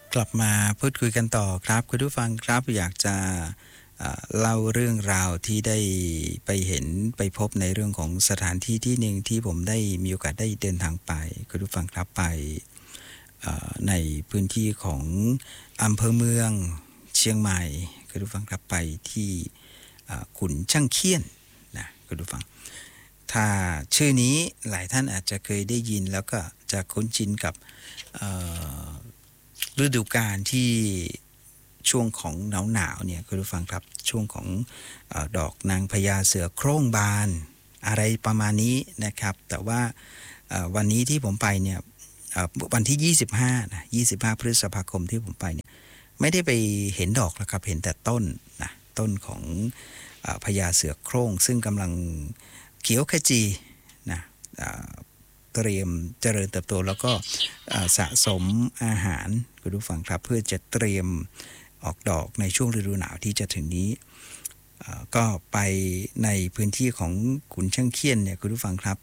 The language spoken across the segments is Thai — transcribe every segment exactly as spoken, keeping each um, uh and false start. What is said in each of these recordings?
กลับมาพูดคุยกันต่อครับคุณผู้ฟังครับอยากจะเล่าเรื่องราวที่ได้ไปเห็นไปพบในเรื่องของสถานที่ที่หนึ่งที่ผมได้มีโอกาสได้เดินทางไปคุณผู้ฟังครับไปในพื้นที่ของอำเภอเมืองเชียงใหม่คุณผู้ฟังครับไปที่ขุนช่างเคียนนะคุณผู้ฟังถ้าชื่อนี้หลายท่านอาจจะเคยได้ยินแล้วก็จะคุ้นชินกับฤดูกาลที่ช่วงของหนาวหนาวเนี่ยคุณผู้ฟังครับช่วงของเอ่อดอกนางพญาเสือโคร่งบานอะไรประมาณนี้นะครับแต่ว่าวันนี้ที่ผมไปเนี่ยวันที่ยี่สิบห้านะยี่สิบห้าพฤษภาคมที่ผมไปเนี่ยไม่ได้ไปเห็นดอกแล้วครับเห็นแต่ต้นนะต้นของพญาเสือโคร่งซึ่งกำลังเขียวขจีนะเตรียมเจริญเติบโตแล้วก็สะสมอาหารคุณผู้ฟังครับเพื่อจะเตรียมออกดอกในช่วงฤดูหนาวที่จะถึงนี้ก็ไปในพื้นที่ของขุนช่างเคียนเนี่ยคุณผู้ฟังครับ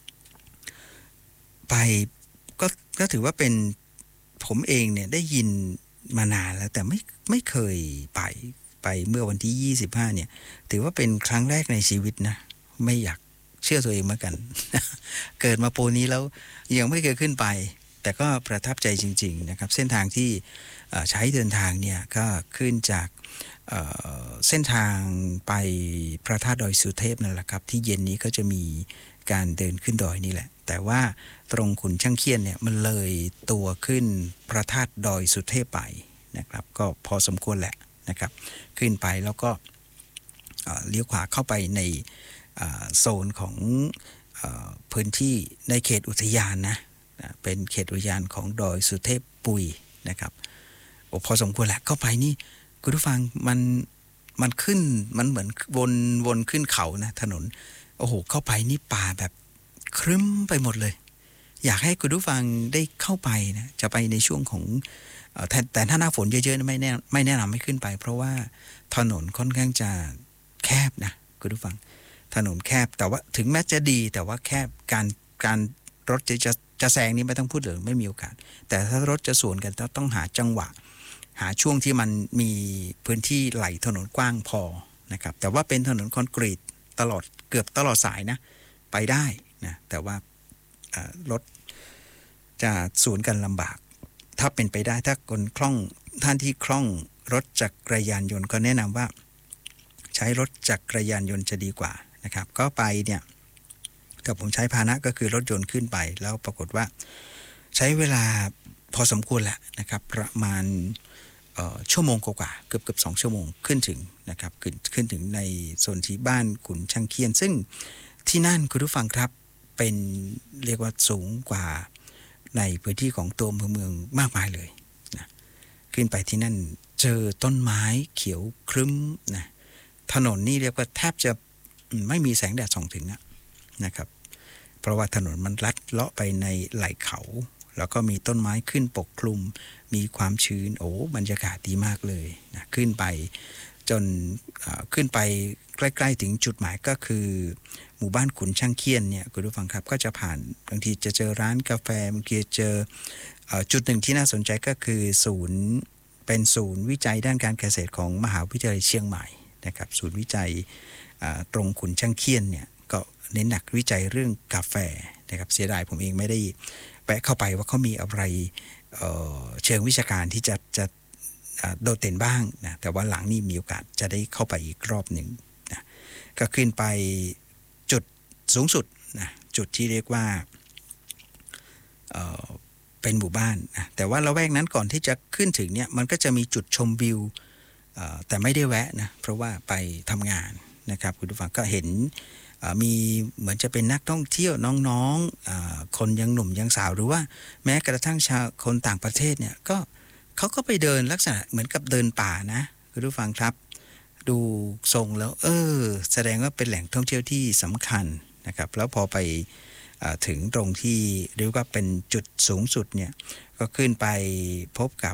ไปก็ก็ถือว่าเป็นผมเองเนี่ยได้ยินมานานแล้วแต่ไม่ไม่เคยไปไปเมื่อวันที่ยี่สิบห้าเนี่ยถือว่าเป็นครั้งแรกในชีวิตนะไม่อยากเชื่อตัวเองเหมือนกัน เกิดมาปูนี้แล้วยังไม่เคยขึ้นไปแต่ก็ประทับใจจริงๆนะครับเส้นทางที่ใช้เดินทางเนี่ยก็ขึ้นจากเส้นทางไปพระธาตุดอยสุเทพนั่นแหละครับที่เย็นนี้ก็จะมีการเดินขึ้นดอยนี่แหละแต่ว่าตรงขุนช่างเคียนเนี่ยมันเลยตัวขึ้นพระธาตุดอยสุเทพไปนะครับก็พอสมควรแหละนะครับขึ้นไปแล้วก็เลี้ยวขวาเข้าไปในโซนของพื้นที่ในเขตอุทยานนะเป็นเขตอุทยานของดอยสุเทพปุยนะครับโอ้พอสมควรแหละเข้าไปนี่คุณผู้ฟังมันมันขึ้นมันเหมือนวนวนขึ้นเขานะถนนโอ้โหเข้าไปนี่ป่าแบบครึ้มไปหมดเลยอยากให้คุณผู้ฟังได้เข้าไปนะจะไปในช่วงของแต่แต่ถ้าหน้าฝนเยอะๆไม่แน่ไม่แนะนำให้ขึ้นไปเพราะว่าถนนค่อนข้างจะแคบนะคุณผู้ฟังถนนแคบแต่ว่าถึงแม้จะดีแต่ว่าแคบการการรถจะจะจะแซงนี่ไม่ต้องพูดเลยไม่มีโอกาสแต่ถ้ารถจะสวนกันต้องหาจังหวะหาช่วงที่มันมีพื้นที่ไหลถนนกว้างพอนะครับแต่ว่าเป็นถนนคอนกรีตตลอดเกือบตลอดสายนะไปได้นะแต่ว่ารถจะสวนกันลำบากถ้าเป็นไปได้ถ้าคนคล่องท่านที่คล่องรถจักรยานยนต์ก็แนะนำว่าใช้รถจักรยานยนต์จะดีกว่านะครับก็ไปเนี่ยแต่ผมใช้พาหนะก็คือรถยนต์ขึ้นไปแล้วปรากฏว่าใช้เวลาพอสมควรแหละนะครับประมาณชั่วโมงกว่าเกือบเกือบสองชั่วโมงขึ้นถึงนะครับขึ้นขึ้นถึงในโซนที่บ้านขุนช่างเคียนซึ่งที่นั่นคุณผู้ฟังครับเป็นเรียกว่าสูงกว่าในพื้นที่ของตัวเมืองเมืองมากมายเลยนะขึ้นไปที่นั่นเจอต้นไม้เขียวครึ้มนะถนนนี่เรียกว่าแทบจะไม่มีแสงแดดส่องถึงนะครับเพราะว่าถนนมันลัดเลาะไปในไหล่เขาแล้วก็มีต้นไม้ขึ้นปกคลุมมีความชื้นโอ้บรรยากาศดีมากเลยนะขึ้นไปจนขึ้นไปใกล้ๆถึงจุดหมายก็คือหมู่บ้านขุนช่างเคียนเนี่ยคุณผู้ฟังครับก็จะผ่านบางทีจะเจอร้านกาแฟบางทีเจอจุดหนึ่งที่น่าสนใจก็คือศูนย์เป็นศูนย์วิจัยด้านการเกษตรของมหาวิทยาลัยเชียงใหม่นะครับศูนย์วิจัยตรงขุนช่างเคียนเนี่ยก็เน้นหนักวิจัยเรื่องกาแฟนะครับเสียดายผมเองไม่ได้แวะเข้าไปว่าเขามีอะไร เอ่อ เชิงวิชาการที่จะจะโดดเด่นบ้างนะแต่ว่าหลังนี้มีโอกาสจะได้เข้าไปอีกรอบหนึ่งนะก็ขึ้นไปจุดสูงสุดนะจุดที่เรียกว่าเอ่อเป็นหมู่บ้านนะแต่ว่าละแวกนั้นก่อนที่จะขึ้นถึงเนี่ยมันก็จะมีจุดชมวิวแต่ไม่ได้แวะนะเพราะว่าไปทำงานนะครับคุณผู้ฟังก็เห็นมีเหมือนจะเป็นนักท่องเที่ยวน้องๆคนยังหนุ่มยังสาวหรือว่าแม้กระทั่งชาวคนต่างประเทศเนี่ยก็เขาก็ไปเดินลักษณะเหมือนกับเดินป่านะคุณผู้ฟังครับดูทรงแล้วเออแสดงว่าเป็นแหล่งท่องเที่ยวที่สำคัญนะครับแล้วพอไปถึงตรงที่เรียกว่าเป็นจุดสูงสุดเนี่ยก็ขึ้นไปพบกับ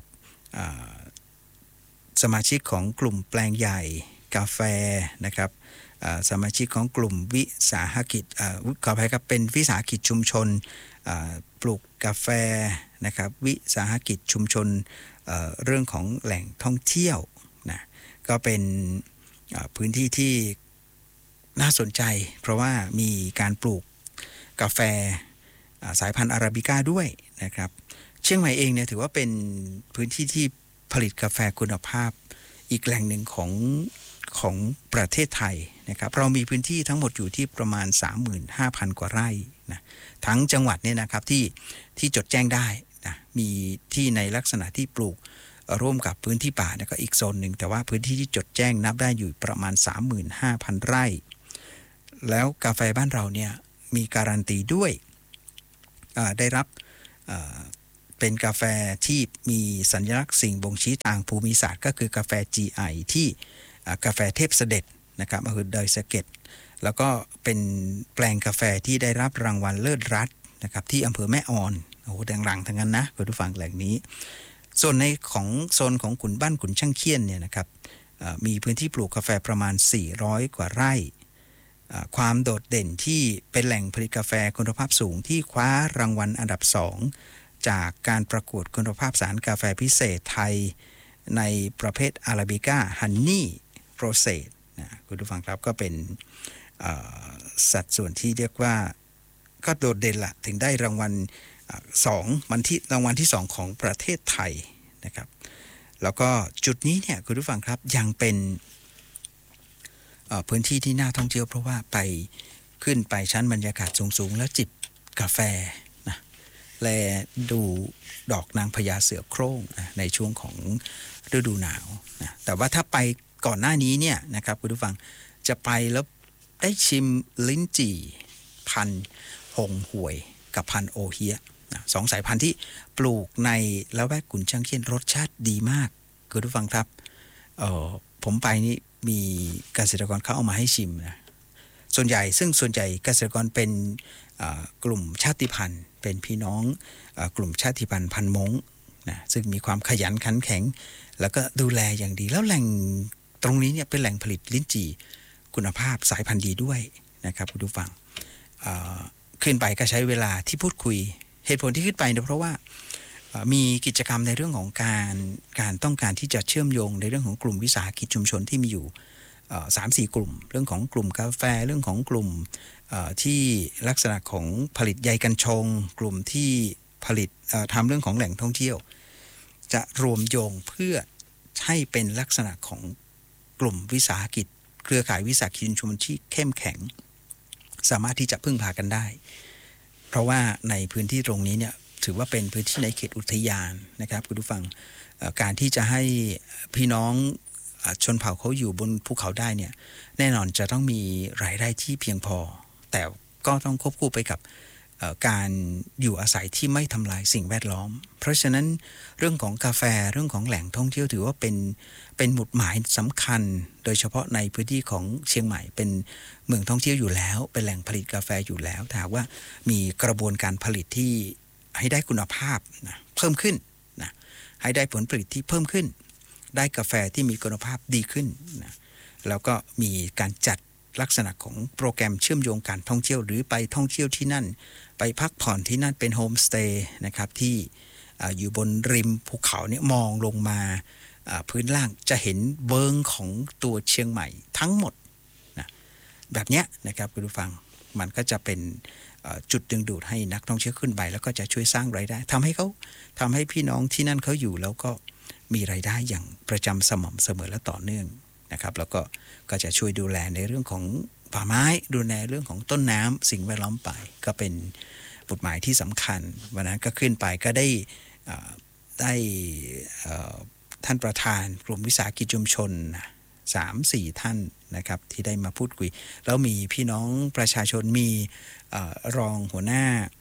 สมาชิกของกลุ่มแปลงใหญ่กาแฟนะครับสมาชิกของกลุ่มวิสาหกิจขออภัยครับเป็นวิสาหกิจชุมชนปลูกกาแฟนะครับวิสาหกิจชุมชน เอ่อ เรื่องของแหล่งท่องเที่ยวนะก็เป็นพื้นที่ที่น่าสนใจเพราะว่ามีการปลูกกาแฟสายพันธุ์อาราบิก้าด้วยนะครับเชียงใหม่เองเนี่ยถือว่าเป็นพื้นที่ที่ผลิตกาแฟคุณภาพอีกแหล่งหนึ่งของของประเทศไทยนะครับเรามีพื้นที่ทั้งหมดอยู่ที่ประมาณ สามหมื่นห้าพัน กว่าไร่นะทั้งจังหวัดเนี่ยนะครับที่ที่จดแจ้งได้นะมีที่ในลักษณะที่ปลูกร่วมกับพื้นที่ป่าแล้วก็อีกโซนหนึ่งแต่ว่าพื้นที่ที่จดแจ้งนับได้อยู่ประมาณ สามหมื่นห้าพัน ไร่แล้วกาแฟบ้านเราเนี่ยมีการันตีด้วยได้รับเป็นกาแฟที่มีสัญลักษณ์สิ่งบ่งชี้ทางภูมิศาสตร์ก็คือกาแฟ จี ไอ ที่กาแฟเทพเสด็จนะครับอำเภอดอยสะเก็ดแล้วก็เป็นแปลงกาแฟที่ได้รับรางวัลเลิศรัฐนะครับที่อำเภอแม่ออนโอ้โหดังๆทั้งนั้นนะคุณผู้ฟังแหล่งนี้ส่วนในของโซนของขุนบ้านขุนช่างเคียนเนี่ยนะครับมีพื้นที่ปลูกกาแฟประมาณสี่ร้อยกว่าไร่ความโดดเด่นที่เป็นแหล่งผลิตกาแฟคุณภาพสูงที่คว้ารางวัลอันดับสองจากการประกวดคุณภาพสารกาแฟพิเศษไทยในประเภทอาราบิก้าฮันนี่โปรเซสนะคุณผู้ฟังครับก็เป็นสัดส่วนที่เรียกว่าก็โดดเด่นละถึงได้รางวัลสองวันที่รางวัลที่สองของประเทศไทยนะครับแล้วก็จุดนี้เนี่ยคุณผู้ฟังครับยังเป็นพื้นที่ที่น่าท่องเที่ยวเพราะว่าไปขึ้นไปชั้นบรรยากาศสูงๆแล้วจิบกาแฟนะและดูดอกนางพญาเสือโคร่งนะในช่วงของฤดูหนาวนะแต่ว่าถ้าไปก่อนหน้านี้เนี่ยนะครับคุณผู้ฟังจะไปแล้วได้ชิมลิ้นจี่พันธุ์หงหวยกับพันธุ์โอเฮียนะสองสายพันธุ์ที่ปลูกในละแวกขุนช่างเคียนรสชาติดีมากคุณผู้ฟังครับเอ่อผมไปนี่มีเกษตรกรเขาเอามาให้ชิมนะส่วนใหญ่ซึ่งส่วนใหญ่เกษตรกรเป็นกลุ่มชาติพันธุ์เป็นพี่น้องกลุ่มชาติพันธุ์พันมงนะซึ่งมีความขยันขันแข็งแล้วก็ดูแลอย่างดีแล้วแหล่งตรงนี้เนี่ยเป็นแหล่งผลิตลิ้นจี่คุณภาพสายพันธุ์ดีด้วยนะครับคุณผู้ฟังขึ้นไปก็ใช้เวลาที่พูดคุยเหตุผลที่ขึ้นไปเนี่ยเพราะว่ามีกิจกรรมในเรื่องของการการต้องการที่จะเชื่อมโยงในเรื่องของกลุ่มวิสาหกิจชุมชนที่มีอยู่ สามสี่กลุ่มเรื่องของกลุ่มกาแฟเรื่องของกลุ่มที่ลักษณะของผลิตใยกัญชงกลุ่มที่ผลิตทำเรื่องของแหล่งท่องเที่ยวจะรวมโยงเพื่อให้เป็นลักษณะของกลุ่มวิสาหกิจเครือข่ายวิสาหกิจชุมชนที่เข้มแข็งสามารถที่จะพึ่งพากันได้เพราะว่าในพื้นที่ตรงนี้เนี่ยถือว่าเป็นพื้นที่ในเขตอุทยานนะครับคุณผู้ฟังการที่จะให้พี่น้องชนเผ่าเขาอยู่บนภูเขาได้เนี่ยแน่นอนจะต้องมีรายได้ที่เพียงพอแต่ก็ต้องควบคู่ไปกับการอยู่อาศัยที่ไม่ทำลายสิ่งแวดล้อมเพราะฉะนั้นเรื่องของกาแฟเรื่องของแหล่งท่องเที่ยวถือว่าเป็นเป็นหมุดหมายสำคัญโดยเฉพาะในพื้นที่ของเชียงใหม่เป็นเมืองท่องเที่ยวอยู่แล้วเป็นแหล่งผลิตกาแฟอยู่แล้วถ้าว่ามีกระบวนการผลิตที่ให้ได้คุณภาพนะเพิ่มขึ้นนะให้ได้ผลผลิตที่เพิ่มขึ้นได้กาแฟที่มีคุณภาพดีขึ้นนะแล้วก็มีการจัดลักษณะของโปรแกรมเชื่อมโยงการท่องเที่ยวหรือไปท่องเที่ยวที่นั่นไปพักผ่อนที่นั่นเป็นโฮมสเตย์นะครับที่ อ, อยู่บนริมภูเขาเนี่ยมองลงมาพื้นล่างจะเห็นเบิงของตัวเชียงใหม่ทั้งหมดนะแบบเนี้ยนะครับคุณผู้ฟังมันก็จะเป็นจุดดึงดูดให้นักท่องเที่ยวขึ้นไปแล้วก็จะช่วยสร้างรายได้ทำให้เขาทำให้พี่น้องที่นั่นเขาอยู่แล้วก็มีรายได้อย่างประจำสม่ำเสมอและต่อเนื่องนะครับแล้วก็ก็จะช่วยดูแลในเรื่องของป่าไม้ดูแลเรื่องของต้นน้ำสิ่งแวดล้อมไปก็เป็นบทหมายที่สำคัญวันนั้นก็ขึ้นไปก็ได้ได้ท่านประธานกลุ่มวิสาหกิจชุมชน สามสี่ ท่านนะครับที่ได้มาพูดคุยแล้วมีพี่น้องประชาชนมีรองหัวหน้า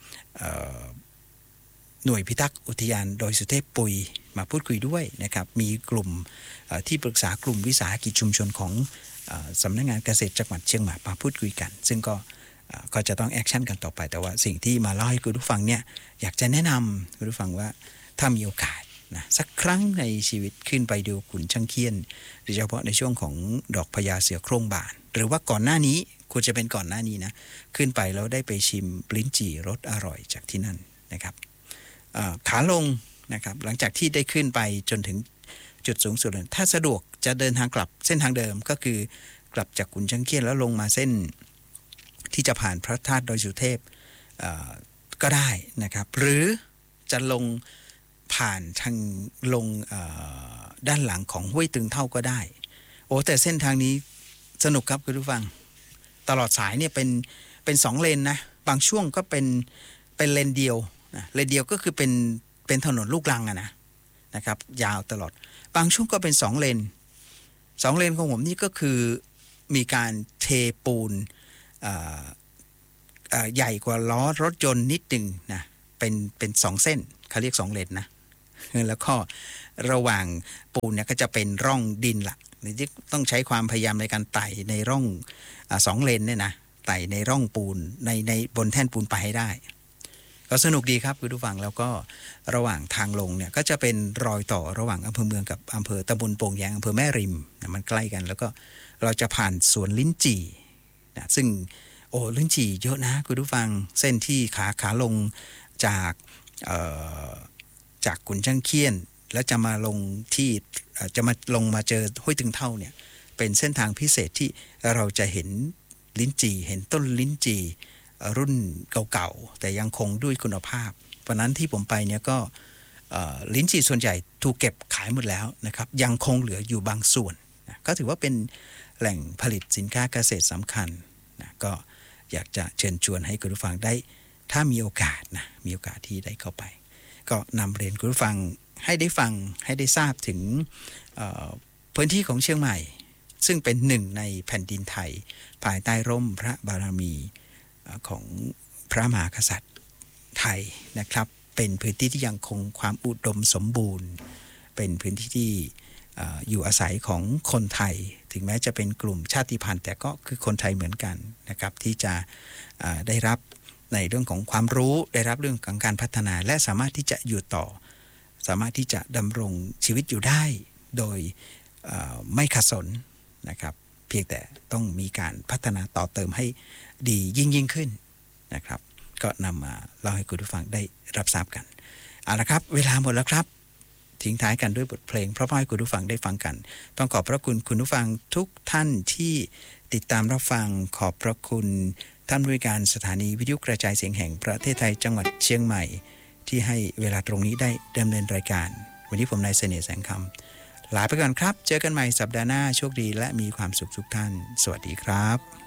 หน่วยพิทักษ์อุทยานดอยสุเทพปุยมาพูดคุยด้วยนะครับมีกลุ่มที่ปรึกษากลุ่มวิสาหกิจชุมชนของสำนักงานเกษตรจังหวัดเชียงใหม่มาพูดคุยกันซึ่งก็ก็จะต้องแอคชั่นกันต่อไปแต่ว่าสิ่งที่มาเล่าให้คุณผู้ฟังเนี่ยอยากจะแนะนำคุณผู้ฟังว่าถ้ามีโอกาสนะสักครั้งในชีวิตขึ้นไปดูขุนช่างเคียนโดยเฉพาะในช่วงของดอกพญาเสือโคร่งบานหรือว่าก่อนหน้านี้ควรจะเป็นก่อนหน้านี้นะขึ้นไปแล้วได้ไปชิมลิ้นจี่รสอร่อยจากที่นั่นนะครับขาลงนะครับหลังจากที่ได้ขึ้นไปจนถึงจุดสูงสุดเลยถ้าสะดวกจะเดินทางกลับเส้นทางเดิมก็คือกลับจากขุนช้างเขี้ยนแล้วลงมาเส้นที่จะผ่านพระธาตุดอยสุเทพก็ได้นะครับหรือจะลงผ่านทางลงด้านหลังของห้วยตึงเท่าก็ได้โอ้แต่เส้นทางนี้สนุกครับคุณผู้ฟังตลอดสายเนี่ยเป็นเป็นสองเลนนะบางช่วงก็เป็นเป็นเลนเดียวนะเลนเดียวก็คือเป็นเป็นถนนลูกรังอะนะนะครับยาวตลอดบางช่วงก็เป็นสองเลนสองเลนของผมนี่ก็คือมีการเทปูนใหญ่กว่าล้อรถยนต์นิดหนึ่งนะเป็นเป็นสองเส้นเขาเรียกสองเลนนะแล้วก็ระหว่างปูนเนี่ยก็จะเป็นร่องดินละที่ต้องใช้ความพยายามในการไต่ในร่องสองเลนเนี่ยนะไต่ในร่องปูนในในบนแท่นปูนไปให้ได้ก็สนุกดีครับคุณผู้ฟังแล้วก็ระหว่างทางลงเนี่ยก็จะเป็นรอยต่อระหว่างอำเภอเมืองกับอำเภอตำบลโป่งแยงอำเภอแม่ริมนะมันใกล้กันแล้วก็เราจะผ่านสวนลิ้นจี่นะซึ่งโอ้ลิ้นจี่เยอะนะคุณผู้ฟังเส้นที่ขาขาลงจากจากขุนช้างเขี้ยนแล้วจะมาลงที่จะมาลงมาเจอห้วยตึงเท่าเนี่ยเป็นเส้นทางพิเศษที่เราจะเห็นลิ้นจี่เห็นต้นลิ้นจี่รุ่นเก่าๆแต่ยังคงด้วยคุณภาพเพราะนั้นที่ผมไปเนี่ยก็ลิ้นจี่ส่วนใหญ่ถูกเก็บขายหมดแล้วนะครับยังคงเหลืออยู่บางส่วนนะก็ถือว่าเป็นแหล่งผลิตสินค้าเกษตรสำคัญนะก็อยากจะเชิญชวนให้คุณผู้ฟังได้ถ้ามีโอกาสนะมีโอกาสที่ได้เข้าไปก็นำเรียนคุณผู้ฟังให้ได้ฟังให้ได้ทราบถึงพื้นที่ของเชียงใหม่ซึ่งเป็นหนึ่งในแผ่นดินไทยภายใต้ร่มพระบารมีของพระมหากษัตริย์ไทยนะครับเป็นพื้นที่ที่ยังคงความอุดมสมบูรณ์เป็นพื้นที่ที่อยู่อาศัยของคนไทยถึงแม้จะเป็นกลุ่มชาติพันธุ์แต่ก็คือคนไทยเหมือนกันนะครับที่จะได้รับในเรื่องของความรู้ได้รับเรื่องของการพัฒนาและสามารถที่จะอยู่ต่อสามารถที่จะดำรงชีวิตอยู่ได้โดยไม่ขัดสนนะครับเพียงแต่ต้องมีการพัฒนาต่อเติมให้ดียิ่งยิ่งขึ้นนะครับก็นำมาเล่าให้คุณผู้ฟังได้รับทราบกันเอาละครับเวลาหมดแล้วครับทิ้งท้ายกันด้วยบทเพลงเพราะให้คุณผู้ฟังได้ฟังกันต้องขอบพระคุณคุณผู้ฟังทุกท่านที่ติดตามรับฟังขอบพระคุณท่านบริการสถานีวิทยุกระจายเสียงแห่งประเทศไทยจังหวัดเชียงใหม่ที่ให้เวลาตรงนี้ได้ดำเนินรายการวันนี้ผมนายเสน่ห์แสงคำลาไปก่อนครับเจอกันใหม่สัปดาห์หน้าโชคดีและมีความสุขทุกท่านสวัสดีครับ